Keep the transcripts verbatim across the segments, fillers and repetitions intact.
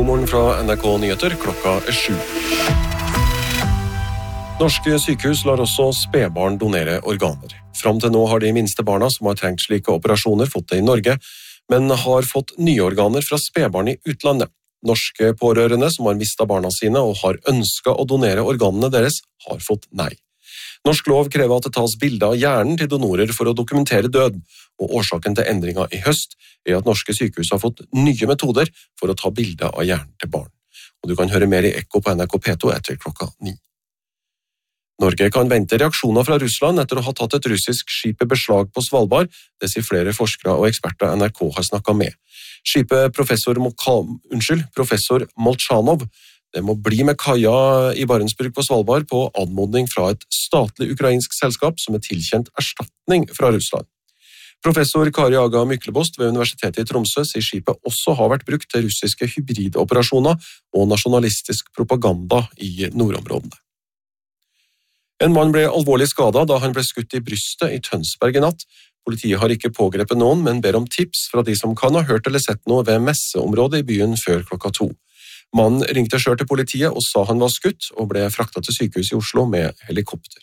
God morgen fra N R K Nyheter, klokka er sju. Norske sykehus lar også spedbarn donere organer. Fram til nå har de minste barna som har trengt slike operasjoner fått det i Norge, men har fått nye organer fra spedbarn i utlandet. Norske pårørende som har mistet barna sine og har ønsket å donere organene deres, har fått nei. Norsk lov krever at det tas bilder av hjernen til donorer for å dokumentere død, og årsaken til endringen i høst er at norske sykehus har fått nye metoder for å ta bilder av hjernen til barn. Og du kan høre mer i Ekko på N R K P to etter klokka ni. Norge kan vente reaksjoner fra Russland etter å ha tatt et russisk skip i beslag på Svalbard, det sier flere forskere og eksperter N R K har snakket med. Skipet professor, Moka, unnskyld, professor Molchanov det må bli med kaia i Barentsburg på Svalbard på anmodning fra et statlig ukrainsk selskap som er tilkjent erstatning fra Russland. Professor Kari Aga Myklebost ved Universitetet i Tromsø sier skipet også har vært brukt til russiske hybridoperasjoner og nasjonalistisk propaganda i nordområdene. En mann ble alvorlig skadet da han ble skutt i brystet i Tønsberg i natt. Politiet har ikke pågrepet noen, men ber om tips fra de som kan ha hørt eller sett noe ved messeområdet i byen før klokka to. Mannen ringte selv til politiet og sa han var skutt og ble fraktet til sykehus i Oslo med helikopter.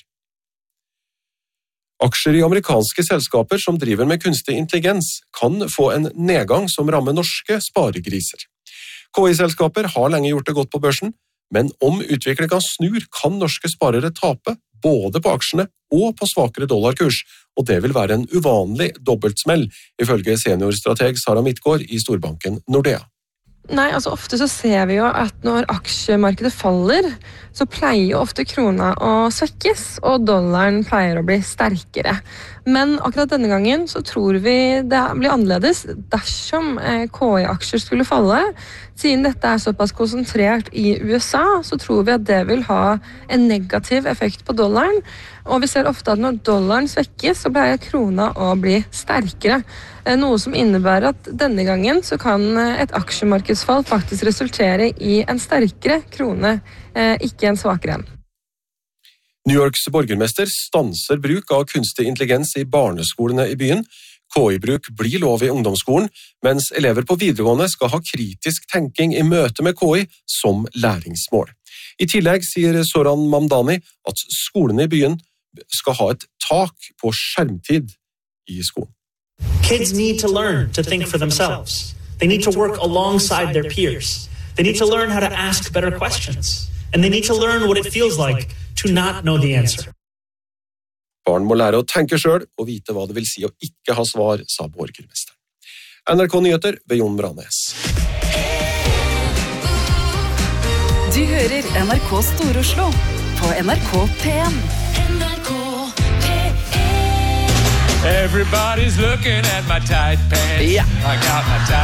Aksjer i amerikanske selskaper som driver med kunstig intelligens kan få en nedgang som rammer norske sparegriser. K I-selskaper har lenge gjort det godt på børsen, men om utviklingen snur kan norske sparere tape både på aksjene og på svakere dollarkurs, og det vil være en uvanlig dobbeltsmell, ifølge seniorstrateg Sara Midtgaard i storbanken Nordea. Nei, altså ofte så ser vi jo at når aksjemarkedet faller, så pleier jo ofte krona å svekkes, og dollaren pleier å bli sterkere. Men akkurat denne gangen så tror vi det blir annerledes dersom K I-aksjer skulle falle. Siden dette er såpass konsentrert i U S A, så tror vi at det vil ha en negativ effekt på dollaren. Og vi ser ofte at når dollaren svekkes, så pleier krona å bli sterkere. Noe som innebærer at denne gangen så kan et aksjemarkedsfall faktisk resultere i en sterkere krone, ikke en svakere en. New Yorks borgermester stanser bruk av kunstig intelligens i barneskolene i byen. K I-bruk blir lov i ungdomsskolen, mens elever på videregående skal ha kritisk tenking i møte med K I som læringsmål. I tillegg sier Soran Mamdani at skolene i byen skal ha et tak på skjermtid i skolen. Kids need to learn to think for themselves. They need to work alongside their peers. They need to learn how to ask better questions. And they need to learn what it feels like to not know the answer. Barn må lære å tenke selv og vite hva det vil si å ikke ha svar, sa borgermesteren. N R K Nyheter ved Jon Branes. Du hører N R K Stor-Oslo på N R K P en. N R K P en. Everybody's looking at my tight pants. Ja. I got my tight